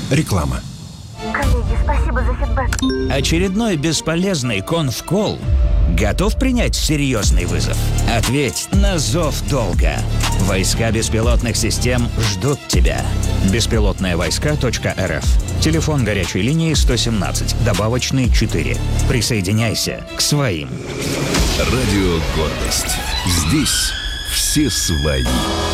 Реклама. Коллеги, спасибо за фидбэк. Очередной бесполезный конфкол? Готов принять серьезный вызов? Ответь на зов долга. Войска беспилотных систем ждут тебя. Беспилотные-войска.рф. Телефон горячей линии 117, добавочный 4. Присоединяйся к своим. Радио «Гордость». Здесь все свои.